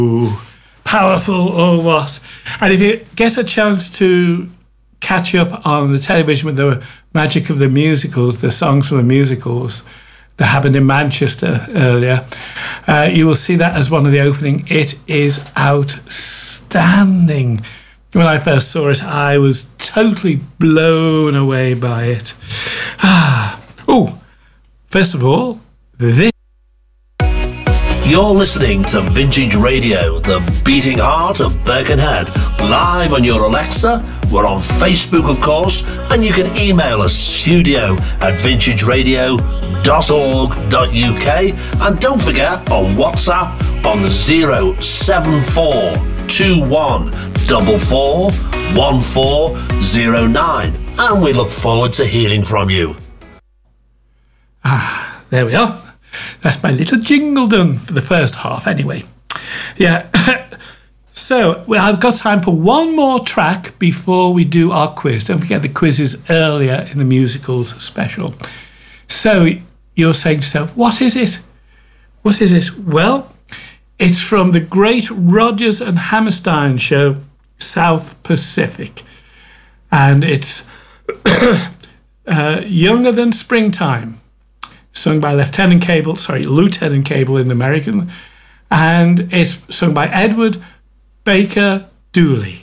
Powerful or what? And if you get a chance to catch up on the television with the magic of the musicals, the songs from the musicals that happened in Manchester earlier, you will see that as one of the opening. It is outstanding. When I first saw it, I was totally blown away by it. First of all, this. You're listening to Vintage Radio, the beating heart of Birkenhead, live on your Alexa. We're on Facebook, of course, and you can email us studio@vintageradio.org.uk, and don't forget on WhatsApp on 07441441409, and we look forward to hearing from you. There we are. That's my little jingle done for the first half anyway. Yeah. So I've got time for one more track before we do our quiz. Don't forget the quiz is earlier in the musicals special. So you're saying to yourself, what is it? What is it? Well, it's from the great Rodgers and Hammerstein show, South Pacific. And it's Younger Than Springtime, sung by Lieutenant Cable in the American, and it's sung by Edward Baker Dooley.